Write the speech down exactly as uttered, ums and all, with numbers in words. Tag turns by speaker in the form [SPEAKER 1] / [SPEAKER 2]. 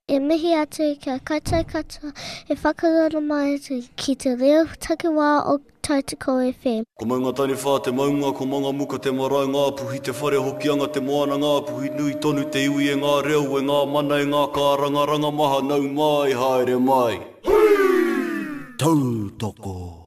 [SPEAKER 1] E mihi atu kia kaitai katoa e whakarara mai atu ki te reo takiwā o Tautoko F M.
[SPEAKER 2] Ko maunga tani whā te maunga, ko maunga muka te marae ngā puhi, te whare hokianga te moana ngā puhi, nui tonu te iwi e ngā reo, e ngā mana e ngā kāranga ranga maha nau mai, haere mai. Tautoko.